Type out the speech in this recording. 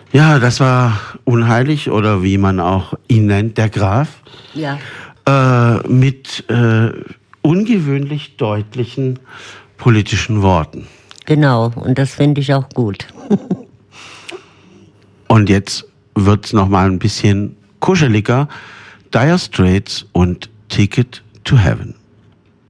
Ja, das war unheilig oder wie man auch ihn nennt, der Graf. Ja. Mit ungewöhnlich deutlichen politischen Worten. Genau, und das finde ich auch gut. Und jetzt wird's noch mal ein bisschen kuscheliger. Dire Straits und Ticket to Heaven.